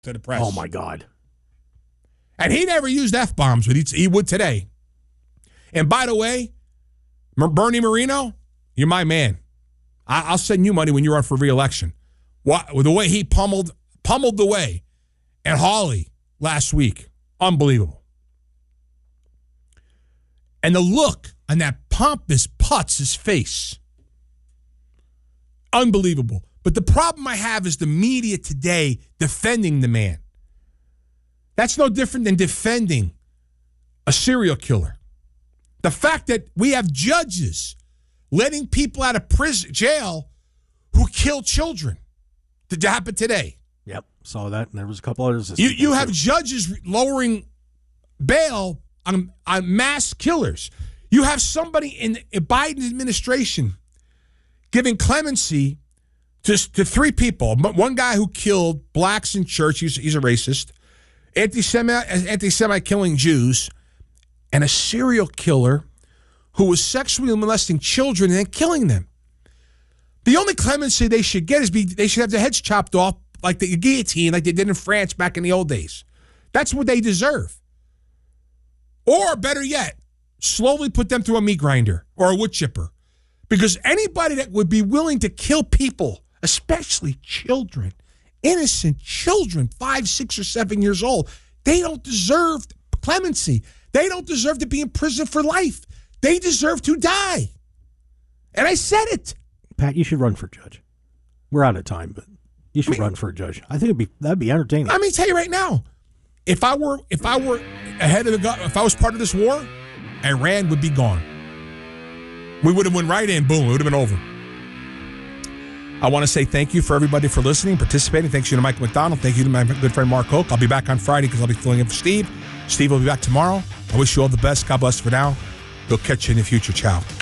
to the press. Oh, my God. And he never used F-bombs, but he would today. And by the way, Bernie Moreno, you're my man. I'll send you money when you run for re-election. The way he pummeled the way at Hawley last week, unbelievable. And the look on that pompous Putz's face, unbelievable. But the problem I have is the media today defending the man. That's no different than defending a serial killer. The fact that we have judges letting people out of jail who kill children. Did that happen today? Yep, saw that, and there was a couple others. You have judges lowering bail on mass killers. You have somebody in the Biden administration giving clemency to three people. One guy who killed blacks in church, he's a racist, anti-Semite killing Jews, and a serial killer who was sexually molesting children and then killing them. The only clemency they should get is they should have their heads chopped off like the guillotine, like they did in France back in the old days. That's what they deserve. Or better yet, slowly put them through a meat grinder or a wood chipper. Because anybody that would be willing to kill people, especially children, innocent children, 5, 6, or 7 years old, they don't deserve clemency. They don't deserve to be in prison for life. They deserve to die. And I said it. Pat, you should run for judge. We're out of time, but you should run for a judge. I think that'd be entertaining. Let me tell you right now, if I were ahead of if I was part of this war, Iran would be gone. We would have went right in, boom, it would have been over. I want to say thank you for everybody for listening, participating. Thanks you to Mike McDonald. Thank you to my good friend Mark Hoke. I'll be back on Friday because I'll be filling in for Steve. Steve will be back tomorrow. I wish you all the best. God bless for now. We'll catch you in the future. Ciao.